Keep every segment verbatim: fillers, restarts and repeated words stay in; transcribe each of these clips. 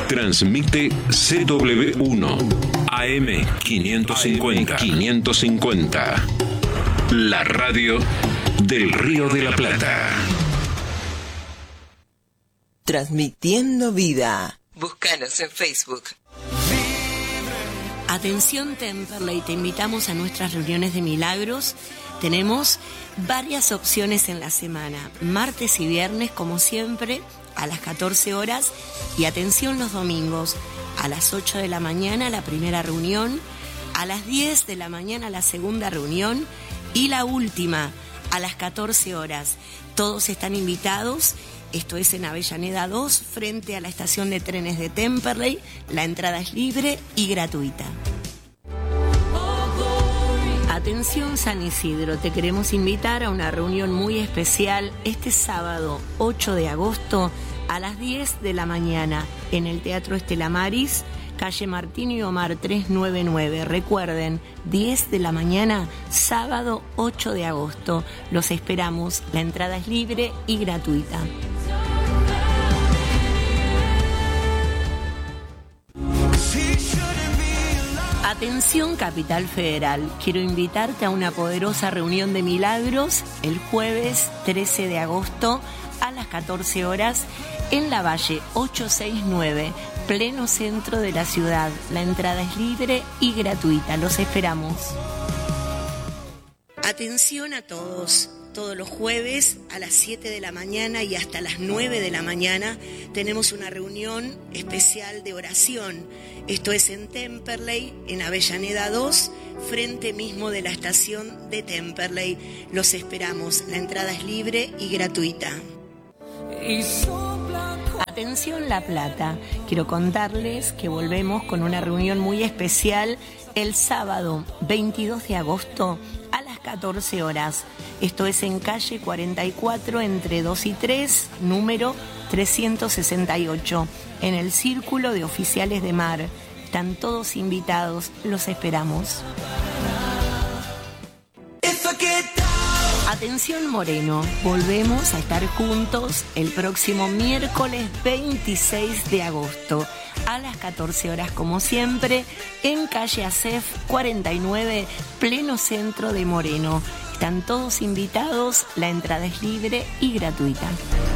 Transmite C W uno A M quinientos cincuenta. quinientos cincuenta. La radio del Río de la Plata. Transmitiendo vida. Búscanos en Facebook. Atención Temperley, te invitamos a nuestras reuniones de milagros. Tenemos varias opciones en la semana, martes y viernes como siempre a las catorce horas, y atención los domingos a las ocho de la mañana la primera reunión, a las diez de la mañana la segunda reunión y la última a las catorce horas. Todos están invitados. Esto es en Avellaneda dos, frente a la estación de trenes de Temperley. La entrada es libre y gratuita. Atención San Isidro, te queremos invitar a una reunión muy especial este sábado ocho de agosto a las diez de la mañana en el Teatro Estela Maris, calle Martín y Omar trescientos noventa y nueve. Recuerden, diez de la mañana, sábado ocho de agosto. Los esperamos, la entrada es libre y gratuita. Atención Capital Federal, quiero invitarte a una poderosa reunión de milagros el jueves trece de agosto a las catorce horas en la Valle ochocientos sesenta y nueve, pleno centro de la ciudad. La entrada es libre y gratuita, los esperamos. Atención a todos. Todos los jueves a las siete de la mañana y hasta las nueve de la mañana tenemos una reunión especial de oración. Esto es en Temperley, en Avellaneda dos, frente mismo de la estación de Temperley. Los esperamos. La entrada es libre y gratuita. Atención La Plata. Quiero contarles que volvemos con una reunión muy especial el sábado veintidós de agosto a las catorce horas. Esto es en calle cuarenta y cuatro entre dos y tres, número trescientos sesenta y ocho, en el Círculo de Oficiales de Mar. Están todos invitados, los esperamos. Atención Moreno, volvemos a estar juntos el próximo miércoles veintiséis de agosto a las catorce horas como siempre en calle Acef cuarenta y nueve, pleno centro de Moreno. Están todos invitados, la entrada es libre y gratuita.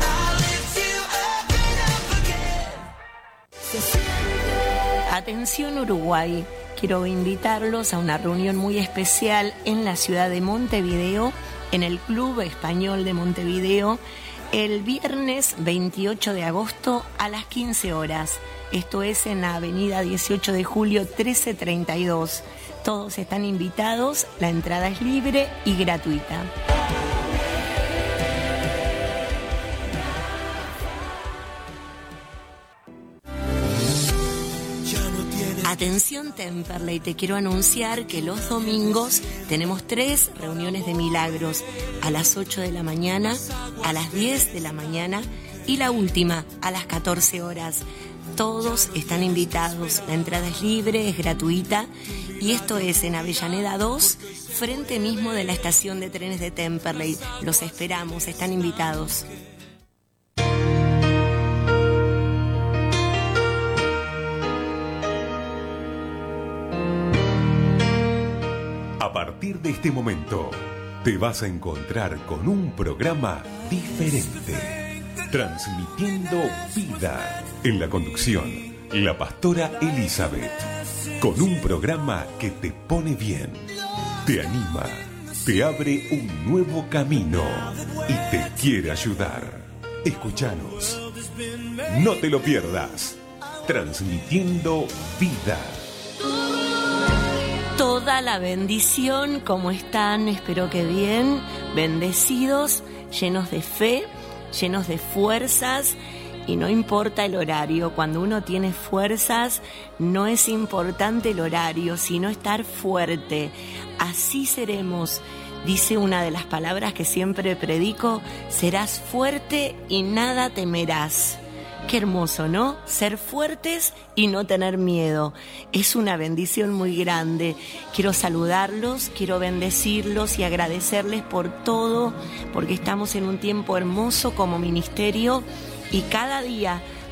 Atención Uruguay, quiero invitarlos a una reunión muy especial en la ciudad de Montevideo, en el Club Español de Montevideo, el viernes veintiocho de agosto a las quince horas. Esto es en la avenida dieciocho de julio trece treinta y dos. Todos están invitados, la entrada es libre y gratuita. Atención Temperley, te quiero anunciar que los domingos tenemos tres reuniones de milagros, a las ocho de la mañana, a las diez de la mañana y la última a las catorce horas. Todos están invitados, la entrada es libre, es gratuita, y esto es en Avellaneda dos, frente mismo de la estación de trenes de Temperley. Los esperamos, están invitados. A partir de este momento, te vas a encontrar con un programa diferente, transmitiendo vida. En la conducción, la pastora Elizabeth, con un programa que te pone bien, te anima, te abre un nuevo camino y te quiere ayudar. Escúchanos, no te lo pierdas, transmitiendo vida. Toda la bendición, ¿cómo están? Espero que bien, bendecidos, llenos de fe, llenos de fuerzas, y no importa el horario. Cuando uno tiene fuerzas, no es importante el horario, sino estar fuerte. Así seremos, dice una de las palabras que siempre predico, serás fuerte y nada temerás. Qué hermoso, ¿no? Ser fuertes y no tener miedo. Es una bendición muy grande. Quiero saludarlos, quiero bendecirlos y agradecerles por todo, porque estamos en un tiempo hermoso como ministerio y cada día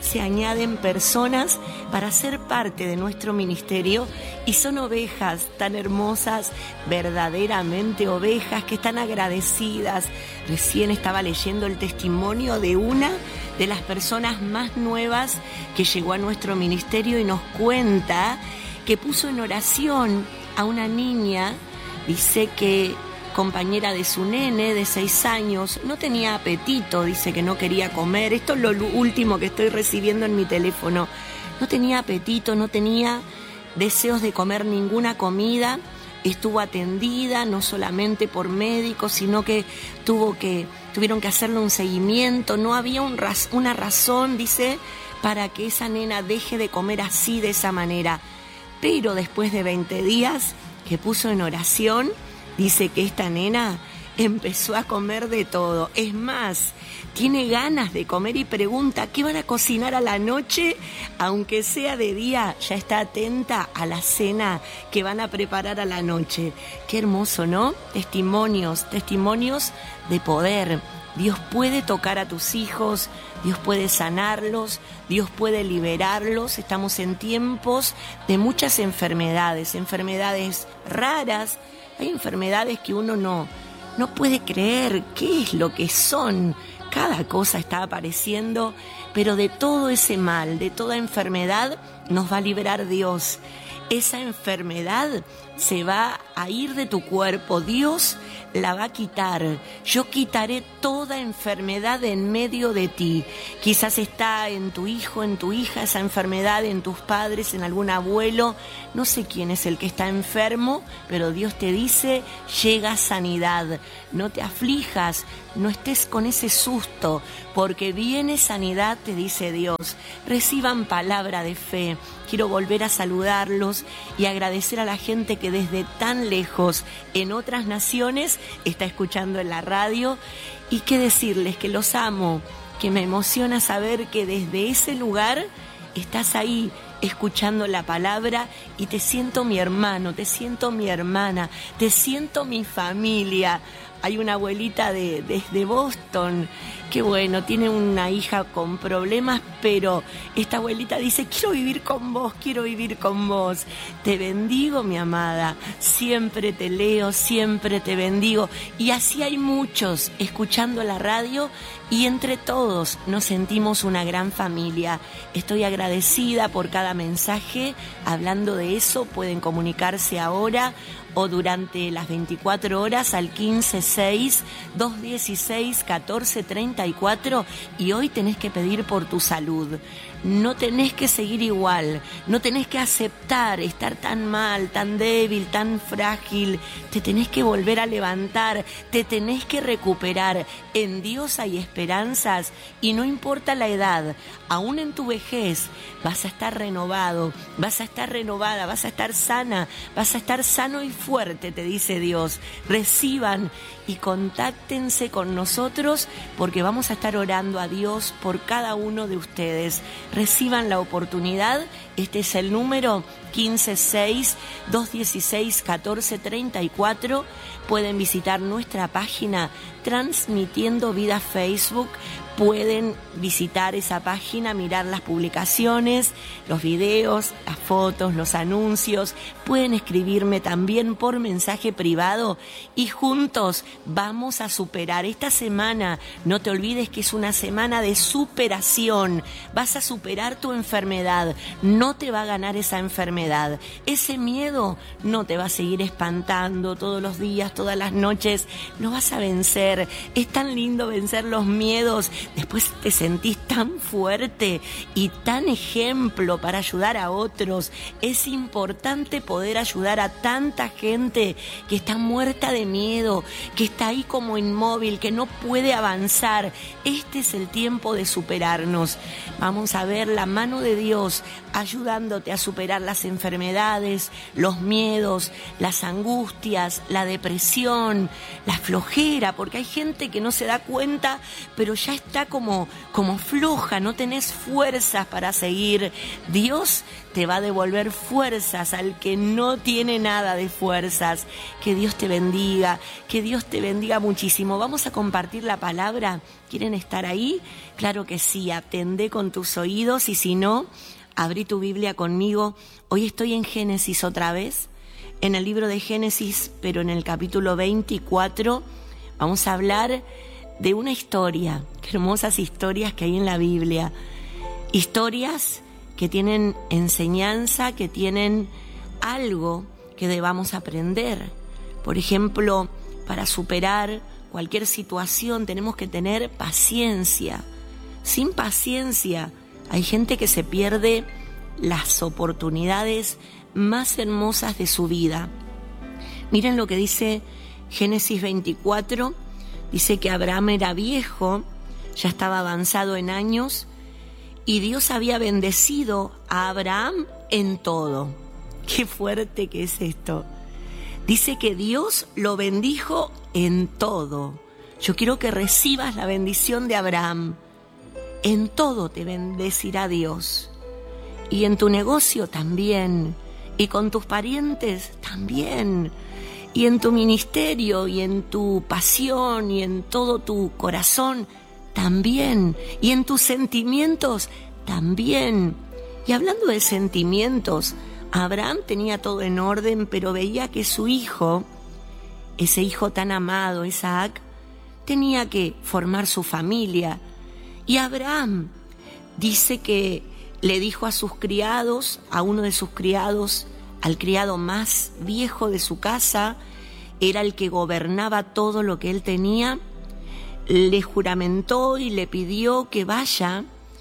se añaden personas para ser parte de nuestro ministerio y son ovejas tan hermosas, verdaderamente ovejas que están agradecidas. Recién estaba leyendo el testimonio de una de las personas más nuevas que llegó a nuestro ministerio y nos cuenta que puso en oración a una niña, dice que compañera de su nene de seis años, no tenía apetito, dice que no quería comer, esto es lo último que estoy recibiendo en mi teléfono, no tenía apetito, no tenía deseos de comer ninguna comida, estuvo atendida no solamente por médicos, sino que tuvo que, tuvieron que hacerle un seguimiento, no había un raz, una razón, dice, para que esa nena deje de comer así, de esa manera, pero después de veinte días que puso en oración, dice que esta nena empezó a comer de todo. Es más, tiene ganas de comer y pregunta qué van a cocinar a la noche, aunque sea de día, ya está atenta a la cena que van a preparar a la noche. Qué hermoso, ¿no? Testimonios, testimonios de poder. Dios puede tocar a tus hijos, Dios puede sanarlos, Dios puede liberarlos. Estamos en tiempos de muchas enfermedades, enfermedades raras. Hay enfermedades que uno no, no puede creer qué es lo que son. Cada cosa está apareciendo, pero de todo ese mal, de toda enfermedad, nos va a liberar Dios. Esa enfermedad se va a ir de tu cuerpo, Dios la va a quitar. Yo quitaré toda enfermedad en medio de ti. Quizás está en tu hijo, en tu hija, esa enfermedad, en tus padres, en algún abuelo. No sé quién es el que está enfermo, pero Dios te dice, llega sanidad. No te aflijas, no estés con ese susto, porque viene sanidad, te dice Dios. Reciban palabra de fe. Quiero volver a saludarlos y agradecer a la gente que desde tan lejos, en otras naciones, está escuchando en la radio, y que decirles que los amo, que me emociona saber que desde ese lugar estás ahí escuchando la palabra y te siento mi hermano, te siento mi hermana, te siento mi familia. Hay una abuelita de, desde Boston, que bueno, tiene una hija con problemas, pero esta abuelita dice, quiero vivir con vos, quiero vivir con vos. Te bendigo, mi amada, siempre te leo, siempre te bendigo. Y así hay muchos escuchando la radio y entre todos nos sentimos una gran familia. Estoy agradecida por cada mensaje. Hablando de eso, pueden comunicarse ahora o durante las veinticuatro horas al quince seis, dos dieciséis, catorce treinta y cuatro, y hoy tenés que pedir por tu salud. No tenés que seguir igual, no tenés que aceptar estar tan mal, tan débil, tan frágil. Te tenés que volver a levantar, te tenés que recuperar. En Dios hay esperanzas y no importa la edad, aún en tu vejez vas a estar renovado, vas a estar renovada, vas a estar sana, vas a estar sano y fuerte, te dice Dios. Reciban y contáctense con nosotros porque vamos a estar orando a Dios por cada uno de ustedes. Reciban la oportunidad. Este es el número quince seis, dos dieciséis, catorce treinta y cuatro. Pueden visitar nuestra página Transmitiendo Vida Facebook. Pueden visitar esa página, mirar las publicaciones, los videos, las fotos, los anuncios. Pueden escribirme también por mensaje privado y juntos vamos a superar esta semana. No te olvides que es una semana de superación. Vas a superar tu enfermedad. No te va a ganar esa enfermedad. Ese miedo no te va a seguir espantando todos los días, todas las noches. Lo vas a vencer. Es tan lindo vencer los miedos. Después te sentís tan fuerte y tan ejemplo para ayudar a otros. Es importante poder ayudar a tanta gente que está muerta de miedo, que está ahí como inmóvil, que no puede avanzar. Este es el tiempo de superarnos. Vamos a ver la mano de Dios ayudándote a superar las enfermedades, los miedos, las angustias, la depresión, la flojera, porque hay gente que no se da cuenta, pero ya está está como, como floja, no tenés fuerzas para seguir. Dios te va a devolver fuerzas al que no tiene nada de fuerzas. Que Dios te bendiga, que Dios te bendiga muchísimo. Vamos a compartir la palabra. ¿Quieren estar ahí? Claro que sí, atendé con tus oídos y si no, abrí tu Biblia conmigo. Hoy estoy en Génesis otra vez, en el libro de Génesis, pero en el capítulo veinticuatro vamos a hablar de una historia, qué hermosas historias que hay en la Biblia, historias que tienen enseñanza, que tienen algo que debamos aprender. Por ejemplo, para superar cualquier situación tenemos que tener paciencia. Sin paciencia hay gente que se pierde las oportunidades más hermosas de su vida. Miren lo que dice Génesis veinticuatro, dice que Abraham era viejo, ya estaba avanzado en años, y Dios había bendecido a Abraham en todo. Qué fuerte que es esto. Dice que Dios lo bendijo en todo. Yo quiero que recibas la bendición de Abraham. En todo te bendecirá Dios. Y en tu negocio también. Y con tus parientes también. Y en tu ministerio, y en tu pasión, y en todo tu corazón también. Y en tus sentimientos también. Y hablando de sentimientos, Abraham tenía todo en orden, pero veía que su hijo, ese hijo tan amado, Isaac, tenía que formar su familia. Y Abraham dice que le dijo a sus criados, a uno de sus criados, al criado más viejo de su casa, era el que gobernaba todo lo que él tenía, le juramentó y le pidió que vaya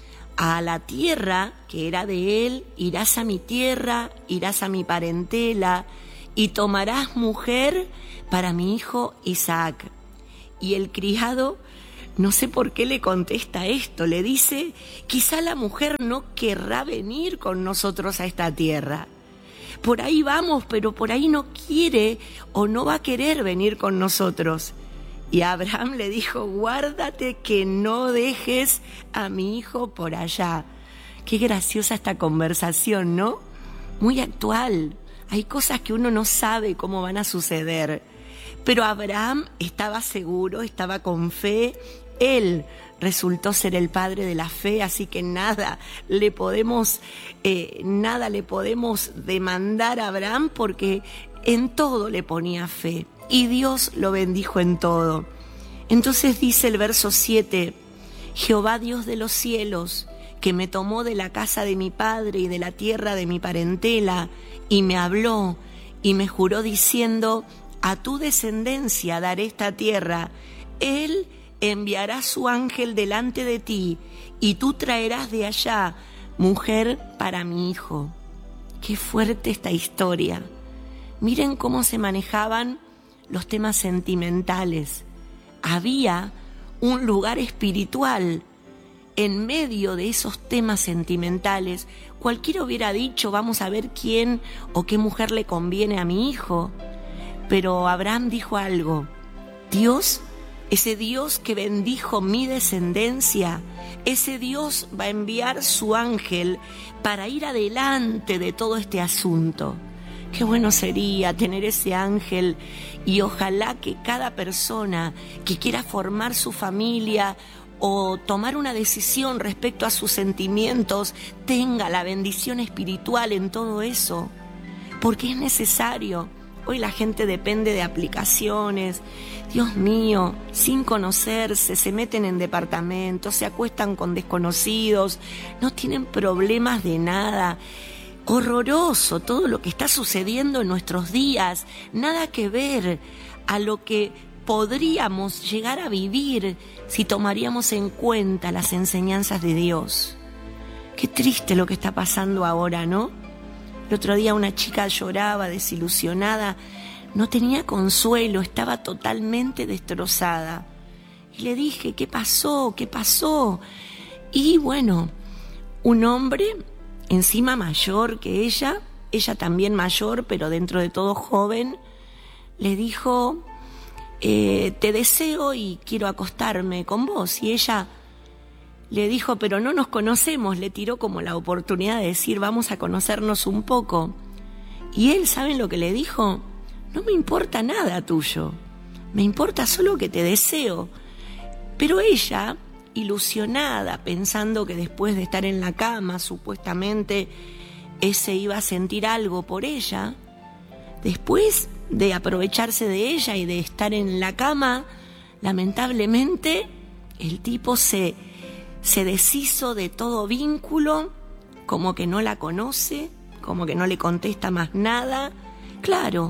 a la tierra que era de él, irás a mi tierra, irás a mi parentela y tomarás mujer para mi hijo Isaac. Y el criado, no sé por qué le contesta esto, le dice, quizá la mujer no querrá venir con nosotros a esta tierra. Por ahí vamos, pero por ahí no quiere o no va a querer venir con nosotros. Y Abraham le dijo, guárdate que no dejes a mi hijo por allá. Qué graciosa esta conversación, ¿no? Muy actual. Hay cosas que uno no sabe cómo van a suceder. Pero Abraham estaba seguro, estaba con fe. Él resultó ser el padre de la fe, así que nada le podemos, eh, nada le podemos demandar a Abraham porque en todo le ponía fe y Dios lo bendijo en todo. Entonces dice el verso siete, Jehová Dios de los cielos, que me tomó de la casa de mi padre y de la tierra de mi parentela, y me habló y me juró diciendo, a tu descendencia daré esta tierra, Él enviará su ángel delante de ti, y tú traerás de allá mujer para mi hijo. Qué fuerte esta historia. Miren cómo se manejaban los temas sentimentales. Había un lugar espiritual en medio de esos temas sentimentales. Cualquiera hubiera dicho, vamos a ver quién o qué mujer le conviene a mi hijo. Pero Abraham dijo algo. Dios, ese Dios que bendijo mi descendencia, ese Dios va a enviar su ángel para ir adelante de todo este asunto. Qué bueno sería tener ese ángel y ojalá que cada persona que quiera formar su familia o tomar una decisión respecto a sus sentimientos tenga la bendición espiritual en todo eso, porque es necesario. Hoy la gente depende de aplicaciones, Dios mío, sin conocerse, se meten en departamentos, se acuestan con desconocidos, no tienen problemas de nada. Horroroso todo lo que está sucediendo en nuestros días, nada que ver a lo que podríamos llegar a vivir si tomaríamos en cuenta las enseñanzas de Dios. Qué triste lo que está pasando ahora, ¿no? El otro día una chica lloraba, desilusionada, no tenía consuelo, estaba totalmente destrozada. Y le dije, ¿qué pasó? ¿Qué pasó? Y bueno, un hombre, encima mayor que ella, ella también mayor, pero dentro de todo joven, le dijo, eh, te deseo y quiero acostarme con vos. Y ella le dijo, pero no nos conocemos, le tiró como la oportunidad de decir, vamos a conocernos un poco. Y él, ¿saben lo que le dijo? No me importa nada tuyo, me importa solo que te deseo. Pero ella, ilusionada, pensando que después de estar en la cama, supuestamente, ese iba a sentir algo por ella, después de aprovecharse de ella y de estar en la cama, lamentablemente, el tipo se, se deshizo de todo vínculo, como que no la conoce, como que no le contesta más nada. Claro,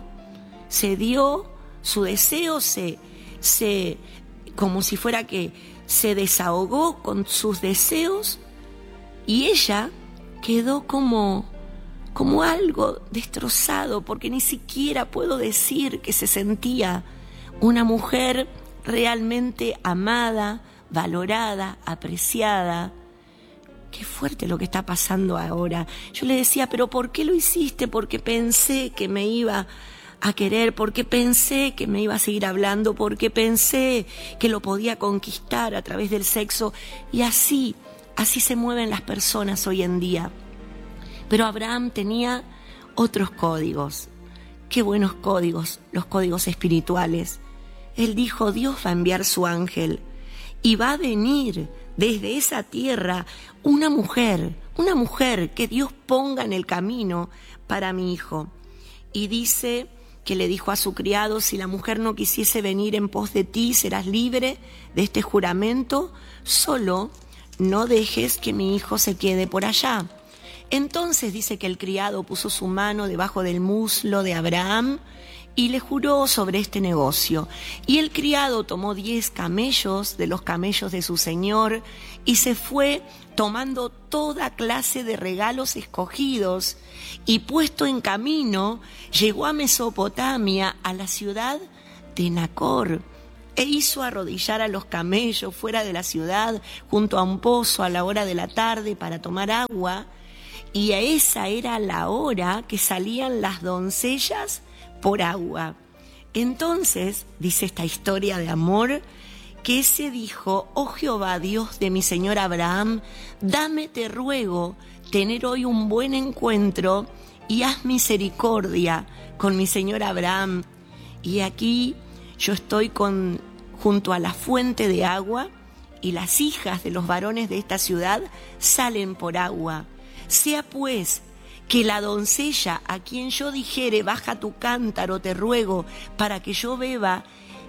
se dio su deseo, se, se, como si fuera que se desahogó con sus deseos y ella quedó como, como algo destrozado, porque ni siquiera puedo decir que se sentía una mujer realmente amada, valorada, apreciada. Qué fuerte lo que está pasando ahora. Yo le decía, pero ¿por qué lo hiciste? Porque pensé que me iba a querer, porque pensé que me iba a seguir hablando, porque pensé que lo podía conquistar a través del sexo. Y así, así se mueven las personas hoy en día. Pero Abraham tenía otros códigos. Qué buenos códigos, los códigos espirituales. Él dijo, Dios va a enviar su ángel y va a venir desde esa tierra una mujer, una mujer que Dios ponga en el camino para mi hijo. Y dice que le dijo a su criado, si la mujer no quisiese venir en pos de ti, serás libre de este juramento, solo no dejes que mi hijo se quede por allá. Entonces dice que el criado puso su mano debajo del muslo de Abraham y le juró sobre este negocio. Y el criado tomó diez camellos de los camellos de su señor y se fue tomando toda clase de regalos escogidos y puesto en camino, llegó a Mesopotamia, a la ciudad de Nacor, e hizo arrodillar a los camellos fuera de la ciudad, junto a un pozo a la hora de la tarde para tomar agua, y a esa era la hora que salían las doncellas por agua. Entonces, dice esta historia de amor, que ese dijo, oh Jehová, Dios de mi señor Abraham, dame, te ruego, tener hoy un buen encuentro y haz misericordia con mi señor Abraham. Y aquí yo estoy con, junto a la fuente de agua y las hijas de los varones de esta ciudad salen por agua. Sea pues que la doncella a quien yo dijere, baja tu cántaro, te ruego, para que yo beba,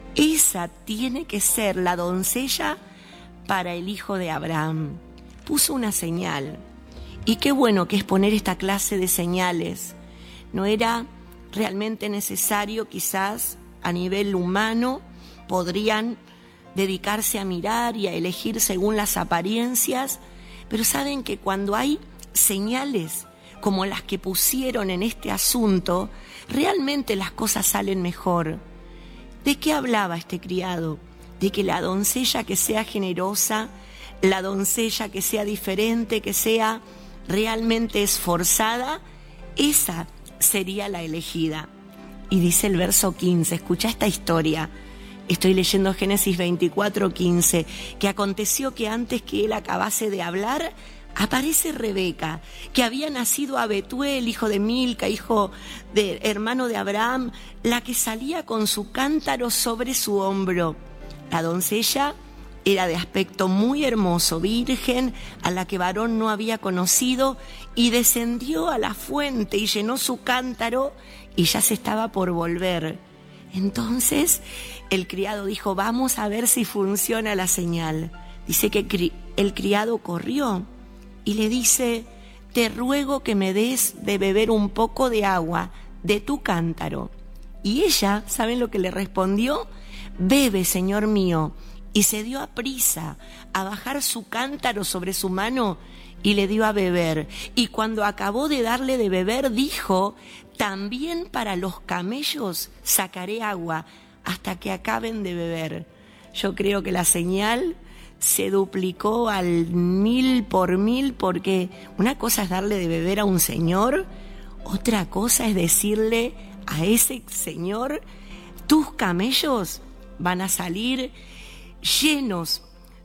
esa tiene que ser la doncella para el hijo de Abraham. Puso una señal. Y qué bueno que es poner esta clase de señales. No era realmente necesario, quizás a nivel humano, podrían dedicarse a mirar y a elegir según las apariencias, pero saben que cuando hay señales como las que pusieron en este asunto, realmente las cosas salen mejor. ¿De qué hablaba este criado? De que la doncella que sea generosa, la doncella que sea diferente, que sea realmente esforzada, esa sería la elegida. Y dice el verso quince, escucha esta historia. Estoy leyendo Génesis veinticuatro, quince, que aconteció que antes que él acabase de hablar, aparece Rebeca, que había nacido a Betuel, hijo de Milca, hijo de hermano de Abraham, la que salía con su cántaro sobre su hombro. La doncella era de aspecto muy hermoso, virgen, a la que varón no había conocido, y descendió a la fuente y llenó su cántaro, y ya se estaba por volver. Entonces el criado dijo, vamos a ver si funciona la señal. Dice que el criado corrió y le dice, te ruego que me des de beber un poco de agua de tu cántaro. Y ella, ¿saben lo que le respondió? Bebe, señor mío. Y se dio a prisa a bajar su cántaro sobre su mano y le dio a beber. Y cuando acabó de darle de beber, dijo, también para los camellos sacaré agua hasta que acaben de beber. Yo creo que la señal se duplicó al mil por mil, porque una cosa es darle de beber a un señor, otra cosa es decirle a ese señor, tus camellos van a salir llenos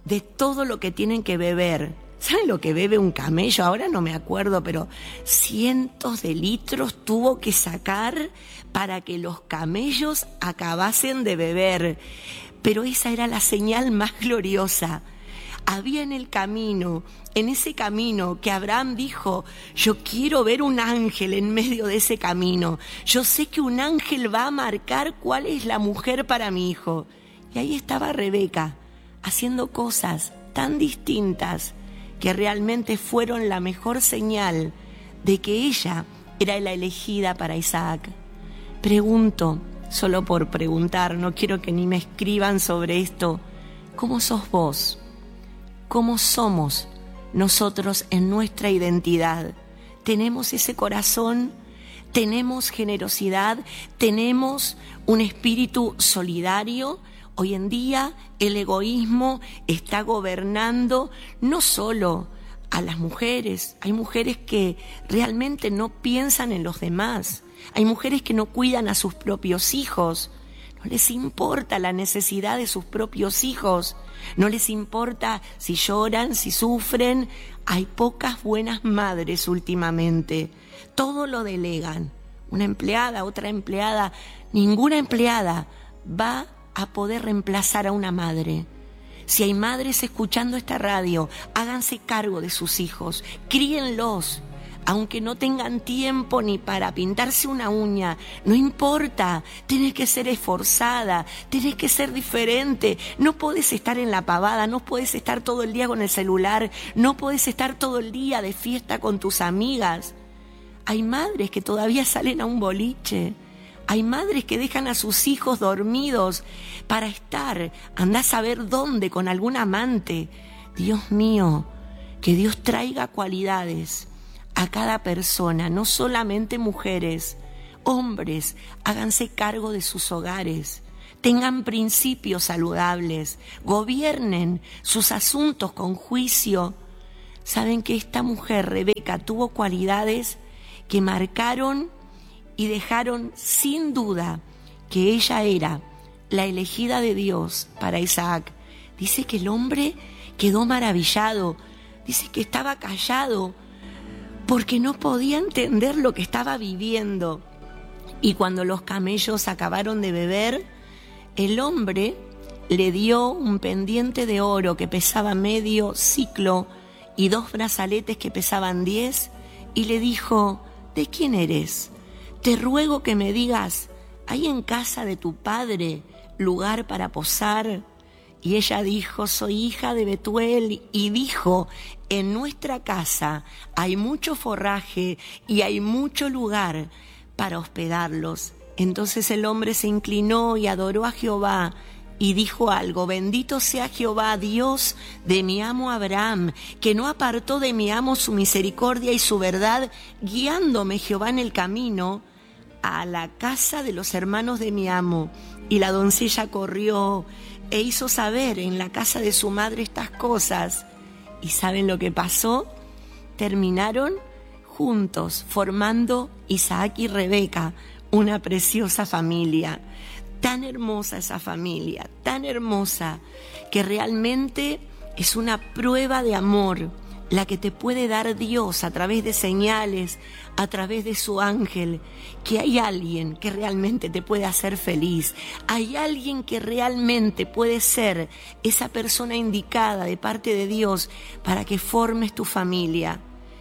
de todo lo que tienen que beber. ¿Saben lo que bebe un camello? Ahora no me acuerdo, pero cientos de litros tuvo que sacar para que los camellos acabasen de beber. Pero esa era la señal más gloriosa. Había en el camino, en ese camino que Abraham dijo, yo quiero ver un ángel en medio de ese camino. Yo sé que un ángel va a marcar cuál es la mujer para mi hijo. Y ahí estaba Rebeca, haciendo cosas tan distintas que realmente fueron la mejor señal de que ella era la elegida para Isaac. Pregunto, solo por preguntar, no quiero que ni me escriban sobre esto, ¿cómo sos vos? ¿Cómo somos nosotros en nuestra identidad? ¿Tenemos ese corazón? ¿Tenemos generosidad? ¿Tenemos un espíritu solidario? Hoy en día el egoísmo está gobernando no solo a las mujeres. Hay mujeres que realmente no piensan en los demás. Hay mujeres que no cuidan a sus propios hijos. No les importa la necesidad de sus propios hijos. No les importa si lloran, si sufren. Hay pocas buenas madres últimamente. Todo lo delegan. Una empleada, otra empleada. Ninguna empleada va a poder reemplazar a una madre. Si hay madres escuchando esta radio, háganse cargo de sus hijos, críenlos, aunque no tengan tiempo ni para pintarse una uña, no importa, tenés que ser esforzada, tenés que ser diferente, no podés estar en la pavada, no podés estar todo el día con el celular, no podés estar todo el día de fiesta con tus amigas. Hay madres que todavía salen a un boliche. Hay madres que dejan a sus hijos dormidos para estar, andá a saber dónde, con algún amante. Dios mío, que Dios traiga cualidades a cada persona, no solamente mujeres, hombres, háganse cargo de sus hogares, tengan principios saludables, gobiernen sus asuntos con juicio. Saben que esta mujer, Rebeca, tuvo cualidades que marcaron y dejaron sin duda que ella era la elegida de Dios para Isaac. Dice que el hombre quedó maravillado, dice que estaba callado porque no podía entender lo que estaba viviendo. Y cuando los camellos acabaron de beber, el hombre le dio un pendiente de oro que pesaba medio ciclo y dos brazaletes que pesaban diez y le dijo, ¿de quién eres? Te ruego que me digas, ¿hay en casa de tu padre lugar para posar? Y ella dijo, soy hija de Betuel, y dijo, en nuestra casa hay mucho forraje y hay mucho lugar para hospedarlos. Entonces el hombre se inclinó y adoró a Jehová y dijo algo, bendito sea Jehová, Dios de mi amo Abraham, que no apartó de mi amo su misericordia y su verdad, guiándome Jehová en el camino a la casa de los hermanos de mi amo. Y la doncella corrió e hizo saber en la casa de su madre estas cosas. ¿Y saben lo que pasó? Terminaron juntos, formando Isaac y Rebeca, una preciosa familia. Tan hermosa esa familia, tan hermosa, que realmente es una prueba de amor, la que te puede dar Dios a través de señales, a través de su ángel, que hay alguien que realmente te puede hacer feliz, hay alguien que realmente puede ser esa persona indicada de parte de Dios para que formes tu familia.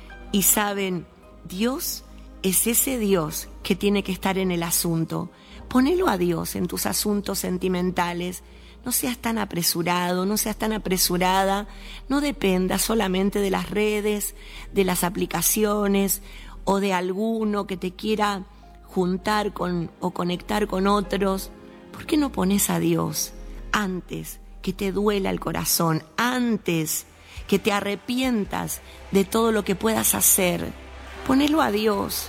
Y saben, Dios es ese Dios que tiene que estar en el asunto. Ponelo a Dios en tus asuntos sentimentales. No seas tan apresurado, no seas tan apresurada, no dependas solamente de las redes, de las aplicaciones o de alguno que te quiera juntar con o conectar con otros. ¿Por qué no pones a Dios antes que te duela el corazón, antes que te arrepientas de todo lo que puedas hacer? Ponelo a Dios,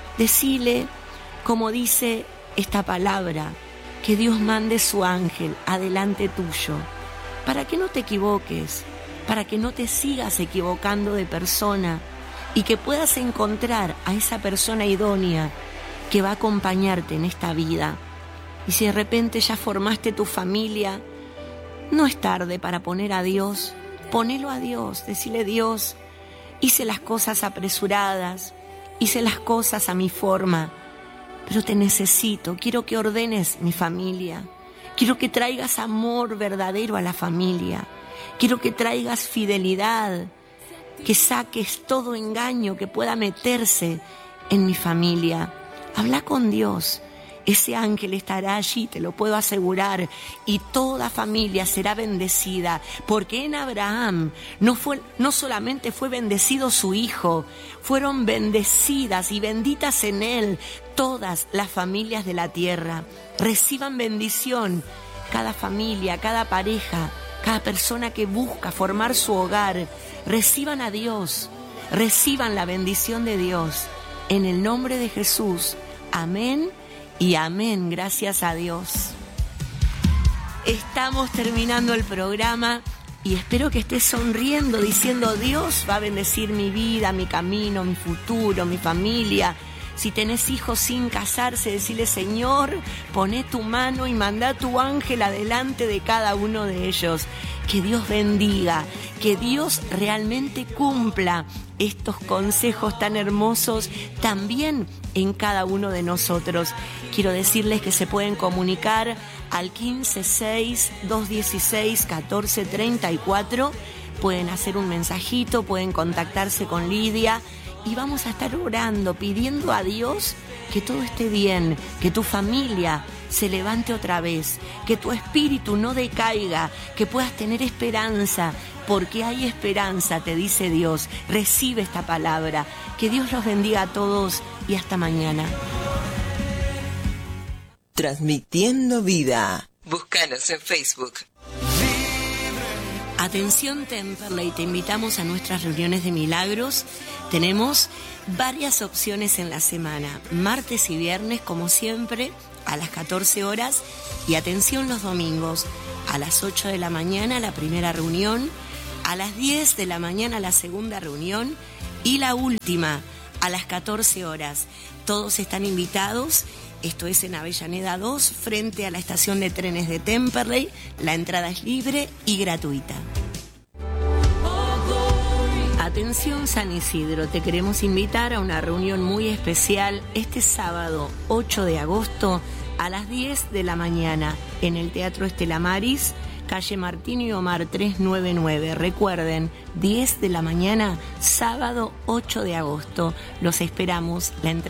decile, como dice esta palabra, que Dios mande su ángel adelante tuyo, para que no te equivoques, para que no te sigas equivocando de persona y que puedas encontrar a esa persona idónea que va a acompañarte en esta vida. Y si de repente ya formaste tu familia, No es tarde para poner a Dios, ponelo a Dios, decirle: Dios, hice las cosas apresuradas, hice las cosas a mi forma, pero te necesito, quiero que ordenes mi familia, quiero que traigas amor verdadero a la familia, quiero que traigas fidelidad, que saques todo engaño que pueda meterse en mi familia. Habla con Dios. Ese ángel estará allí, te lo puedo asegurar, y toda familia será bendecida, porque en Abraham no fue, no solamente fue bendecido su hijo, fueron bendecidas y benditas en él todas las familias de la tierra. Reciban bendición cada familia, cada pareja, cada persona que busca formar su hogar. Reciban a Dios, reciban la bendición de Dios. En el nombre de Jesús, amén. Y amén, gracias a Dios. Estamos terminando el programa y espero que estés sonriendo diciendo: Dios va a bendecir mi vida, mi camino, mi futuro, mi familia. Si tenés hijos sin casarse, decirle: Señor, poné tu mano y mandá tu ángel adelante de cada uno de ellos. Que Dios bendiga, que Dios realmente cumpla estos consejos tan hermosos también en cada uno de nosotros. Quiero decirles que se pueden comunicar al quince seis, dos dieciséis, catorce treinta y cuatro. Pueden hacer un mensajito, pueden contactarse con Lidia y vamos a estar orando, pidiendo a Dios que todo esté bien, que tu familia se levante otra vez, que tu espíritu no decaiga, que puedas tener esperanza, porque hay esperanza, te dice Dios. Recibe esta palabra. Que Dios los bendiga a todos y hasta mañana. Transmitiendo vida. Búscanos en Facebook. Atención Temperley, te invitamos a nuestras reuniones de milagros. Tenemos varias opciones en la semana, martes y viernes como siempre a las catorce horas, y atención los domingos a las ocho de la mañana la primera reunión, a las diez de la mañana la segunda reunión y la última a las catorce horas. Todos están invitados. Esto es en Avellaneda dos, frente a la estación de trenes de Temperley. La entrada es libre y gratuita. Atención San Isidro, te queremos invitar a una reunión muy especial este sábado ocho de agosto a las diez de la mañana en el Teatro Estela Maris, calle Martín y Omar trescientos noventa y nueve. Recuerden, diez de la mañana, sábado ocho de agosto. Los esperamos. La entrada